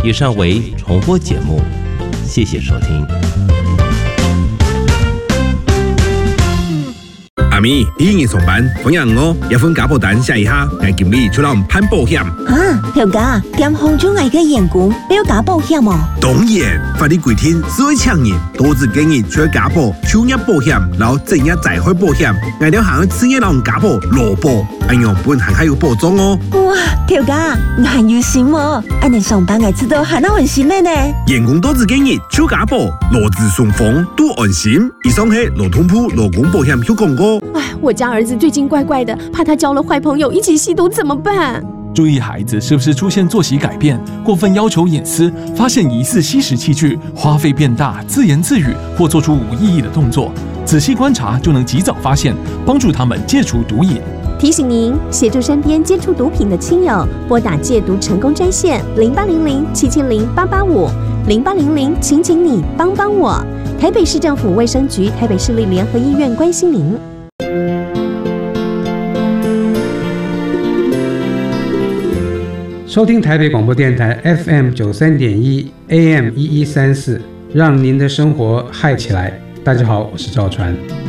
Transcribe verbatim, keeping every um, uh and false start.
以上为重播节目，谢谢收听。 阿咪，你今日上班，朋友我一份家保单写一下，我经理出来攀保险。 啊，条家点红中外嘅员工都要加保险哦？ 当然，法律规定，所有强人多自建议除了家保、就业保险，然后正业灾害保险，我哋行去企业人家保、劳保，咁樣本行係有保障哦。 哇，條家我很有心喎，按你上班我知道係那安心嘅呢。 員工多自建議除家保、勞資雙方都安心。以上係勞通部勞工保險有廣告。 哎，我家兒子最近怪怪的，怕他交了壞朋友一起吸毒怎麼辦？ 注意孩子是不是出現作息改變、過分要求隱私、發現疑似吸食器具、花費變大、自言自語或做出無意義的動作，仔細觀察就能及早發現，幫助他們戒除毒癮。 提醒您，協助身邊接觸毒品的親友，撥打戒毒成功專線零八零零七七零八八五零八零零，請請你幫幫我。台北市政府衛生局、台北市立聯合醫院關心您。 收聽台北廣播電台 F M 九三點一 A M 一一三四，讓您的生活嗨起來。大家好，我是趙傳。